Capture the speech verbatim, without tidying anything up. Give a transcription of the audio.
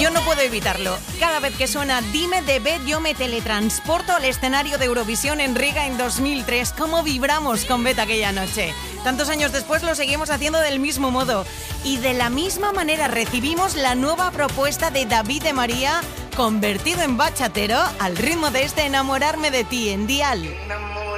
Yo no puedo evitarlo. Cada vez que suena Dime de Bet, yo me teletransporto al escenario de Eurovisión en Riga en dos mil tres. ¿Cómo vibramos con Bet aquella noche? Tantos años después lo seguimos haciendo del mismo modo. Y de la misma manera recibimos la nueva propuesta de David de María, convertido en bachatero, al ritmo de este Enamorarme de ti en Dial.